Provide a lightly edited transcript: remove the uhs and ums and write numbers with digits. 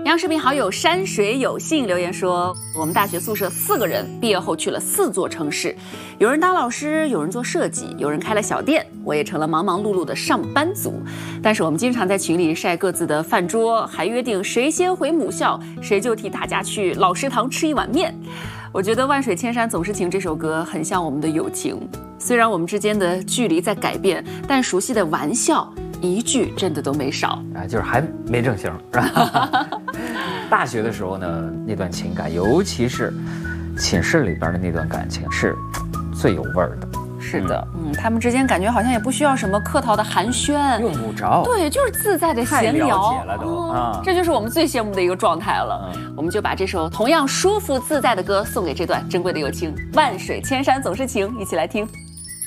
央视频好友山水有幸留言说，我们大学宿舍4个人毕业后去了4座城市，有人当老师，有人做设计，有人开了小店，我也成了忙忙碌碌的上班族。但是我们经常在群里晒各自的饭桌，还约定谁先回母校，谁就替大家去老食堂吃一碗面。我觉得《万水千山总是情》这首歌很像我们的友情，虽然我们之间的距离在改变，但熟悉的玩笑一句真的都没少啊，就是还没正形，是吧？大学的时候呢，那段情感，尤其是寝室里边的那段感情，是最有味儿的。 是的，他们之间感觉好像也不需要什么客套的寒暄， 用不着， 对，就是自在的闲聊， 太了解了都， 这就是我们最羡慕的一个状态了。我们就把这首同样舒服自在的歌送给这段珍贵的友情，万水千山总是情，一起来听。